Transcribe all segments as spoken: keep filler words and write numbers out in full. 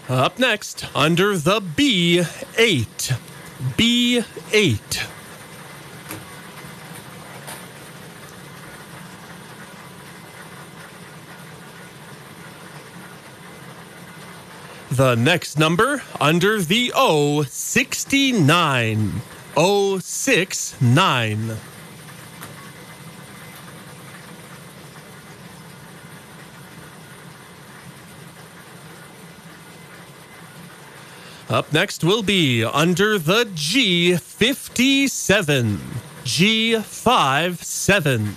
Up next, under the B eight. B eight. The next number under the O sixty-nine. O sixty-nine. Up next will be under the G fifty-seven. G fifty-seven.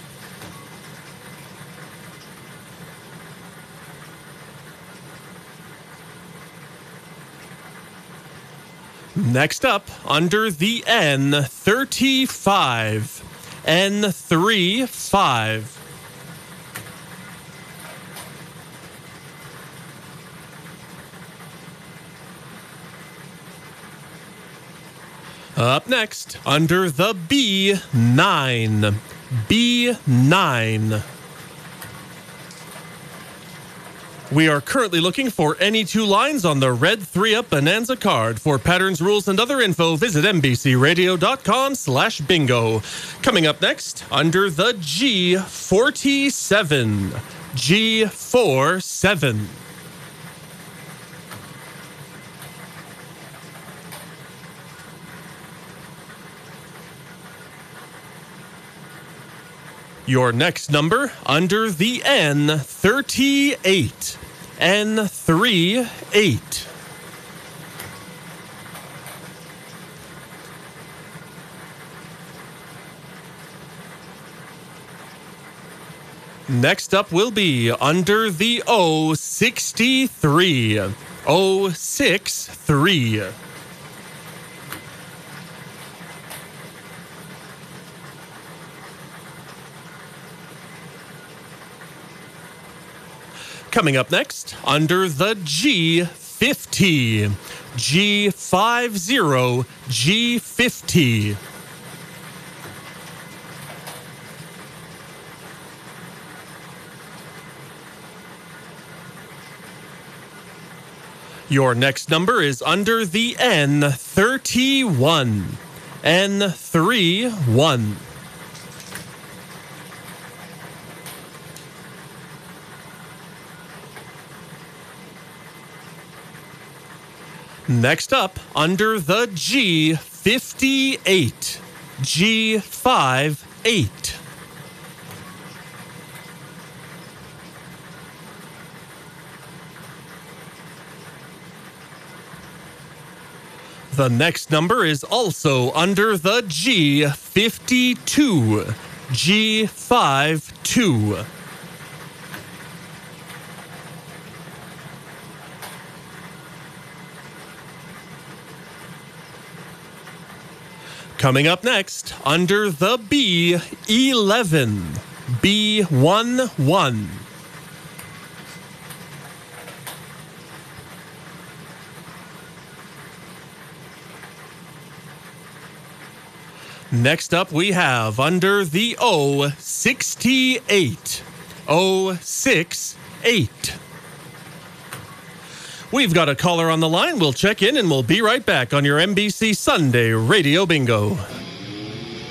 Next up, under the N thirty-five. N thirty-five. Up next, under the B nine. B nine. We are currently looking for any two lines on the red three up Bonanza card. For patterns, rules, and other info, visit nbcradio.com slash bingo. Coming up next, under the G forty-seven. G forty-seven. Your next number under the N thirty-eight. N thirty-eight. Next up will be under the O sixty-three. O sixty-three. Coming up next, under the G fifty. G fifty. G fifty. Your next number is under the N thirty-one. N thirty-one. Next up, under the G fifty-eight. G fifty-eight. The next number is also under the G fifty-two. G fifty-two. Coming up next, under the B eleven. B eleven. Next up, we have under the O sixty-eight. O sixty-eight. We've got a caller on the line. We'll check in and we'll be right back on your N B C Sunday Radio Bingo.